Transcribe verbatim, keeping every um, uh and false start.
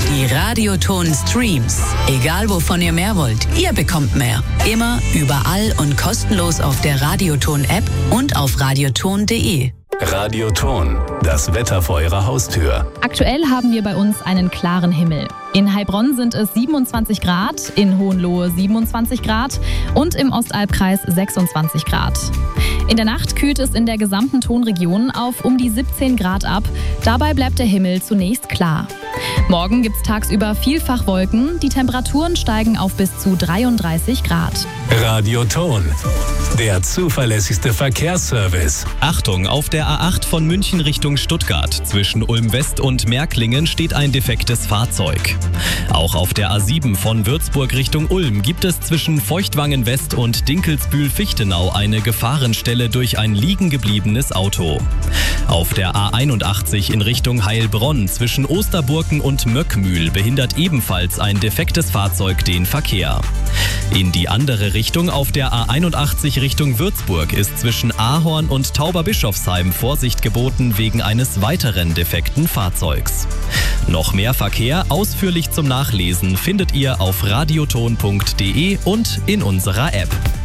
Die Radioton Streams. Egal wovon ihr mehr wollt, ihr bekommt mehr. Immer, überall und kostenlos auf der Radioton-App und auf radioton punkt de. Radioton, das Wetter vor Ihrer Haustür. Aktuell haben wir bei uns einen klaren Himmel. In Heilbronn sind es siebenundzwanzig Grad, in Hohenlohe siebenundzwanzig Grad und im Ostalbkreis sechsundzwanzig Grad. In der Nacht kühlt es in der gesamten Tonregion auf um die siebzehn Grad ab. Dabei bleibt der Himmel zunächst klar. Morgen gibt es tagsüber vielfach Wolken. Die Temperaturen steigen auf bis zu dreiunddreißig Grad. Radioton, der zuverlässigste Verkehrsservice. Achtung, auf der A acht von München Richtung Stuttgart. Zwischen Ulm West und Märklingen steht ein defektes Fahrzeug. Auch auf der A sieben von Würzburg Richtung Ulm gibt es zwischen Feuchtwangen West und Dinkelsbühl-Fichtenau eine Gefahrenstelle durch ein liegen gebliebenes Auto. Auf der A einundachtzig in Richtung Heilbronn zwischen Osterburken und Möckmühl behindert ebenfalls ein defektes Fahrzeug den Verkehr. In die andere Richtung auf der A einundachtzig Richtung Würzburg ist zwischen Ahorn und Tauberbischofsheim Vorsicht geboten wegen eines weiteren defekten Fahrzeugs. Noch mehr Verkehr ausführlich zum Nachlesen findet ihr auf radioton punkt de und in unserer App.